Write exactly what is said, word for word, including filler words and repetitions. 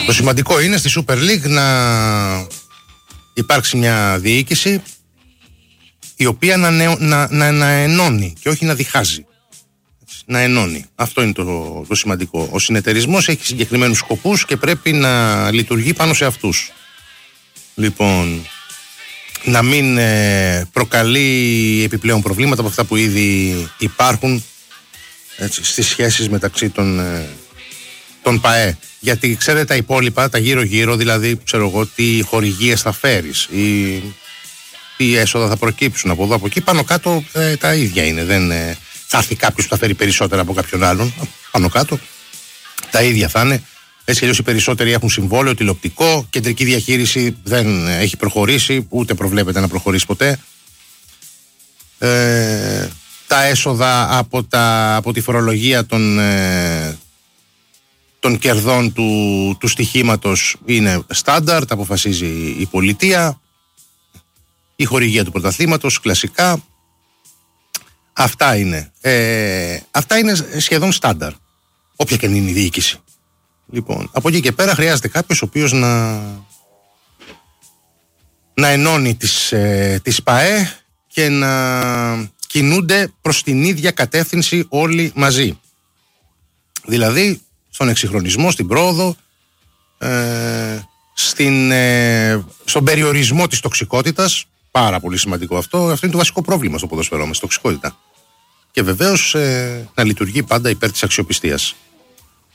Το σημαντικό είναι στη Super League να υπάρξει μια διοίκηση η οποία να, νεω, να, να, να ενώνει και όχι να διχάζει. Να ενώνει. Αυτό είναι το, το σημαντικό. Ο συνεταιρισμός έχει συγκεκριμένους σκοπούς και πρέπει να λειτουργεί πάνω σε αυτούς. Λοιπόν, να μην ε, προκαλεί επιπλέον προβλήματα από αυτά που ήδη υπάρχουν, έτσι, στις σχέσεις μεταξύ των, ε, των ΠΑΕ. Γιατί ξέρετε τα υπόλοιπα, τα γύρω-γύρω, δηλαδή ξέρω εγώ τι χορηγίες θα φέρεις ή τι έσοδα θα προκύψουν από εδώ από εκεί, πάνω κάτω ε, τα ίδια είναι. Δεν ε, θα έρθει κάποιος που θα φέρει περισσότερα από κάποιον άλλον, πάνω κάτω τα ίδια θα είναι. Έτσι κι αλλιώς οι περισσότεροι έχουν συμβόλαιο, τηλεοπτικό, κεντρική διαχείριση δεν έχει προχωρήσει, ούτε προβλέπεται να προχωρήσει ποτέ. Ε, τα έσοδα από, τα, από τη φορολογία των, ε, των κερδών του, του στοιχήματος είναι στάνταρτ, αποφασίζει η πολιτεία. Η χορηγία του πρωταθλήματος, κλασικά. Αυτά είναι. Ε, αυτά είναι σχεδόν στάνταρ, όποια και είναι η διοίκηση. Λοιπόν, από εκεί και πέρα χρειάζεται κάποιος ο οποίος να, να ενώνει τις, ε, τις ΠΑΕ και να κινούνται προς την ίδια κατεύθυνση όλοι μαζί. Δηλαδή, στον εξυγχρονισμό, στην πρόοδο, ε, στην, ε, στον περιορισμό της τοξικότητας. Πάρα πολύ σημαντικό αυτό. Αυτό είναι το βασικό πρόβλημα στο ποδοσφαιρό μας, τοξικότητα. Και βεβαίως ε, να λειτουργεί πάντα υπέρ της αξιοπιστίας.